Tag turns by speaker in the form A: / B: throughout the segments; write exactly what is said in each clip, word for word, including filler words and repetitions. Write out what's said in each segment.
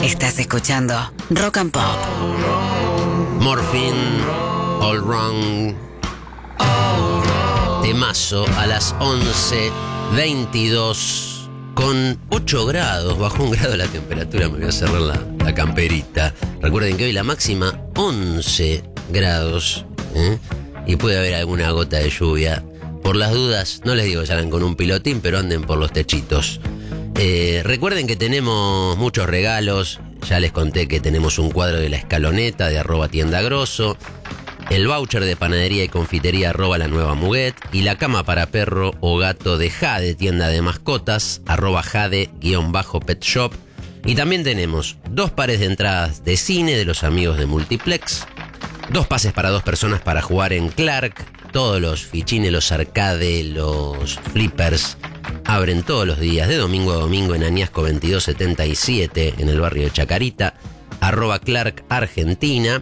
A: Estás escuchando Rock and Pop.
B: Morphine, All Wrong. Temazo a las once veintidós con ocho grados. Bajó un grado la temperatura. Me voy a cerrar la, la camperita. Recuerden que hoy la máxima once grados, ¿eh? Y puede haber alguna gota de lluvia. Por las dudas, no les digo que salgan con un pilotín, pero anden por los techitos. Eh, recuerden que tenemos muchos regalos. Ya les conté que tenemos un cuadro de La Escaloneta de arroba tienda grosso, el voucher de panadería y confitería arroba la nueva Muguet y la cama para perro o gato de Jade, tienda de mascotas, arroba Jade guión bajo pet shop. Y también tenemos dos pares de entradas de cine de los amigos de Multiplex, dos pases para dos personas para jugar en Clark. Todos los fichines, los arcade, los flippers abren todos los días, de domingo a domingo en Añasco veintidós setenta y siete, en el barrio de Chacarita, arroba Clark Argentina.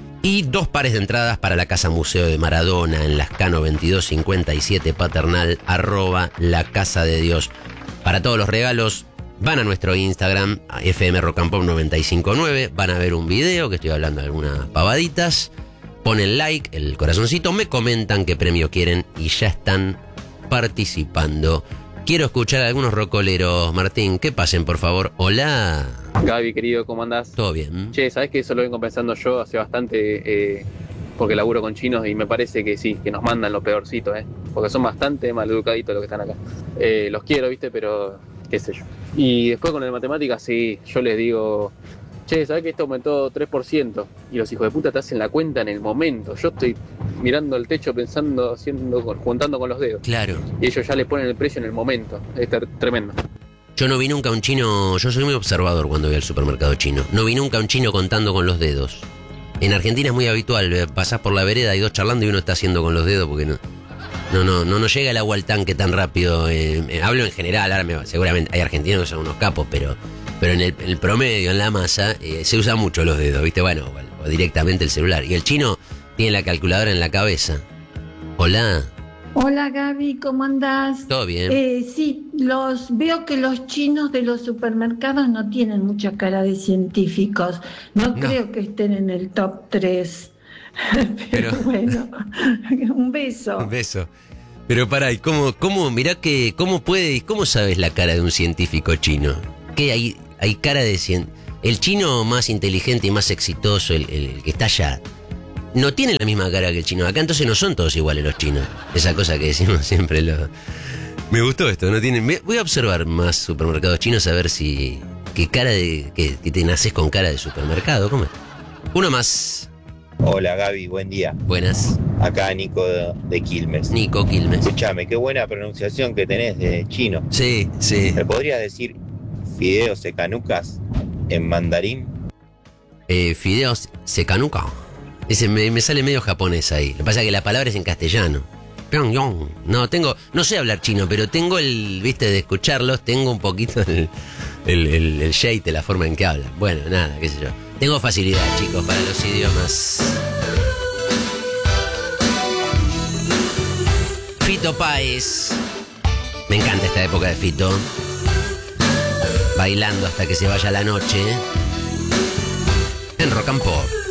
B: Y dos pares de entradas para la Casa Museo de Maradona en Lascano veintidós cincuenta y siete Paternal, arroba la Casa de Dios. Para todos los regalos, van a nuestro Instagram, F M Rock and Pop noventa y cinco nueve, van a ver un video que estoy hablando de algunas pavaditas. Ponen like, el corazoncito, me comentan qué premio quieren y ya están participando. Quiero escuchar a algunos rocoleros. Martín, que pasen, por favor. Hola.
C: Gaby, querido, ¿cómo andás?
B: Todo bien.
C: Che, ¿sabés que eso lo vengo pensando yo hace bastante? Eh, porque laburo con chinos y me parece que sí, que nos mandan lo peorcito, ¿eh? Porque son bastante maleducaditos los que están acá. Eh, los quiero, ¿viste? Pero qué sé yo. Y después con el matemáticas, sí, yo les digo... Che, ¿sabés que esto aumentó tres por ciento? Y los hijos de puta te hacen la cuenta en el momento. Yo estoy mirando el techo pensando, haciendo, juntando con los dedos.
B: Claro.
C: Y ellos ya le ponen el precio en el momento. Es ter- tremendo.
B: Yo no vi nunca un chino... Yo soy muy observador cuando voy al supermercado chino. No vi nunca un chino contando con los dedos. En Argentina es muy habitual. Pasás por la vereda, hay dos charlando y uno está haciendo con los dedos porque no... No, no, no, no llega el agua al tanque tan rápido. Eh, eh, hablo en general, ahora me, seguramente hay argentinos que son unos capos, pero... Pero en el, el promedio, en la masa, eh, se usa mucho los dedos, ¿viste? Bueno, o, o directamente el celular. Y el chino tiene la calculadora en la cabeza. Hola.
D: Hola Gaby, ¿cómo andás?
B: ¿Todo bien?
D: Eh, sí, los veo que los chinos de los supermercados no tienen mucha cara de científicos. No, no. Creo que estén en el top tres. Pero, Pero bueno, un beso.
B: Un beso. Pero pará, ¿y cómo, cómo, mirá que, cómo puede, cómo sabes la cara de un científico chino? ¿Qué hay? Hay cara de cien... El chino más inteligente y más exitoso, el, el, el que está allá, no tiene la misma cara que el chino. Acá entonces no son todos iguales los chinos. Esa cosa que decimos siempre. Lo... Me gustó esto. No tienen... Voy a observar más supermercados chinos a ver si... ¿Qué cara de... que, que te naces con cara de supermercado? ¿Cómo es? Uno más.
E: Hola Gaby, buen día.
B: Buenas.
E: Acá Nico de, de Quilmes.
B: Nico Quilmes.
E: Escuchame, qué buena pronunciación que tenés de chino.
B: Sí, sí.
E: ¿Me podrías decir fideos secanucas en mandarín?
B: Eh, fideos secanuca. Ese me, me sale medio japonés ahí. Lo que pasa es que la palabra es en castellano. Pyongyang. No, tengo, no sé hablar chino, pero tengo el, viste, de escucharlos, tengo un poquito el, el, el, el shade de la forma en que hablan. Bueno, nada, qué sé yo. Tengo facilidad, chicos, para los idiomas. Fito Páez. Me encanta esta época de Fito. Bailando hasta que se vaya la noche en Rock and Pop.